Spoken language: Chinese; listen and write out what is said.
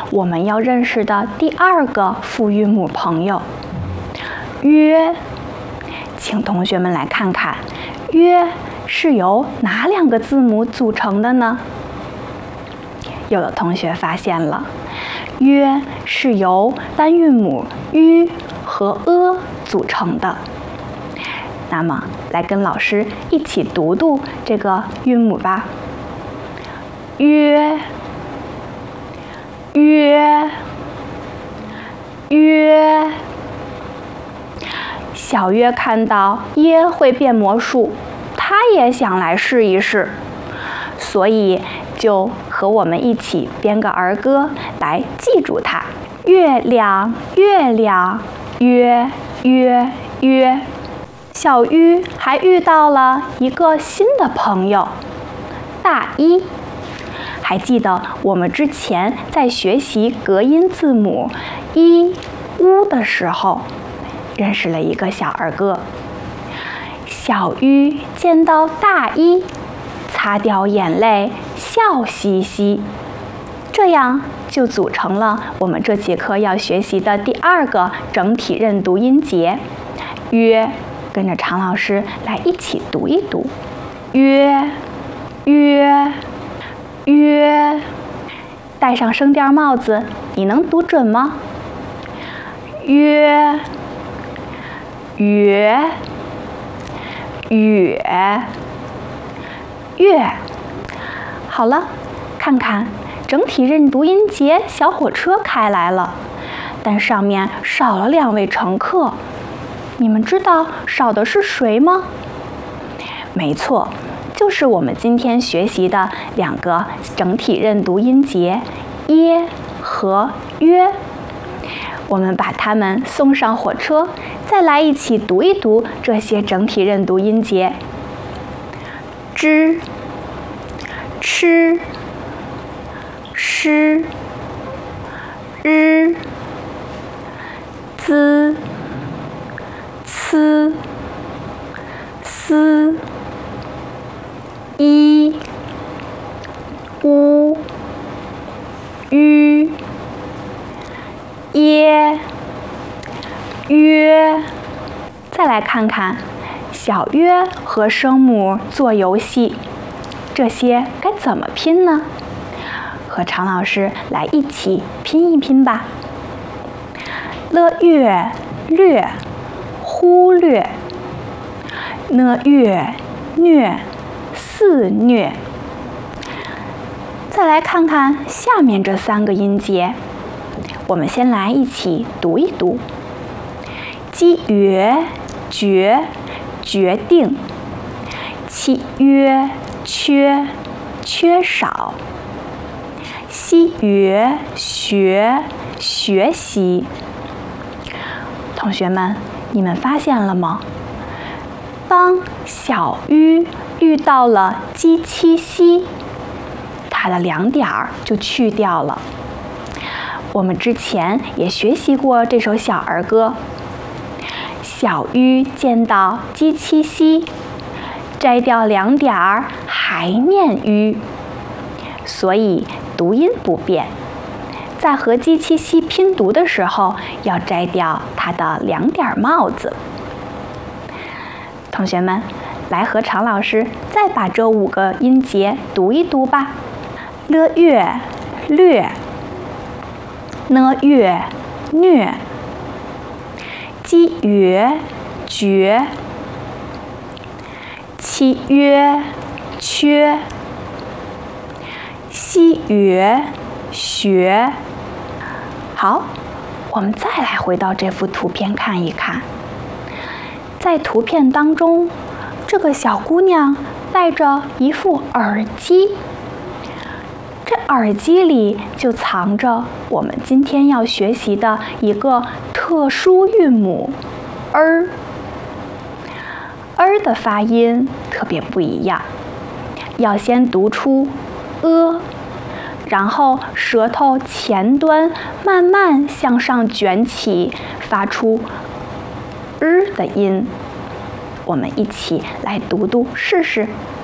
我们要认识的第2个复韵母朋友“约”。请同学们来看看，“约”是由哪2个字母组成的呢？有的同学发现了，“约”是由单韵母“吁”和“组成的。那么，来跟老师一起读读这个韵母吧。约，约，约。小约看到耶会变魔术，他也想来试一试，所以就和我们一起编个儿歌来记住它。月亮，月亮，约，约，约。小约还遇到了一个新的朋友，大一。还记得我们之前在学习隔音字母一、乌的时候，认识了一个小儿歌。小约见到大一，擦掉眼泪，笑嘻嘻。这样就组成了我们这节课要学习的第2个整体认读音节“约”。跟着常老师来一起读一读：约，约，约。戴上声调帽子，你能读准吗？约，约，月，月。好了，看看整体认读音节小火车开来了，但上面少了2位乘客。你们知道少的是谁吗？没错，就是我们今天学习的2个整体认读音节耶和约。我们把它们送上火车，再来一起读一读这些整体认读音节：知、吃、诗、日、滋、呲、丝、一、乌、吁、耶、约。再来看看小约和声母做游戏，这些该怎么拼呢？和常老师来一起拼一拼吧。了月略，忽略；呢月虐，肆虐。再来看看下面这3个音节，我们先来一起读一读：积约，决，决定；契约，缺，缺少；西约，学，学习。同学们，你们发现了吗？当小约遇到了鸡七西，它的2点就去掉了。我们之前也学习过这首小儿歌。小约见到鸡七西，摘掉2点还念约，所以读音不变。在和鸡七西拼读的时候，要摘掉它的2点帽子。同学们，来和常老师再把这5个音节读一读吧。了月略，呢月虐，积约绝，契约缺，西约学。好，我们再来回到这幅图片看一看。在图片当中，这个小姑娘戴着一副耳机，这耳机里就藏着我们今天要学习的一个特殊韵母儿。儿的发音特别不一样，要先读出然后舌头前端慢慢向上卷起，发出的音。我们一起来读读试试。